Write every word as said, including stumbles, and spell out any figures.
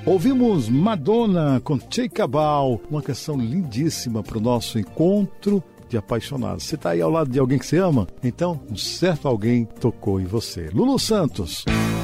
Ouvimos Madonna com Take a Bow, uma canção lindíssima para o nosso encontro de apaixonados. Você está aí ao lado de alguém que você ama? Então, um certo alguém tocou em você. Lulu Santos.